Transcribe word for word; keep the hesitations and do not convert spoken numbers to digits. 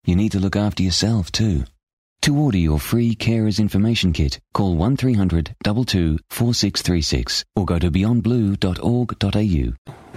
You need to look after yourself too. To order your free Carers Information Kit, call one three hundred two two four six three six or go to beyond blue dot org dot a u.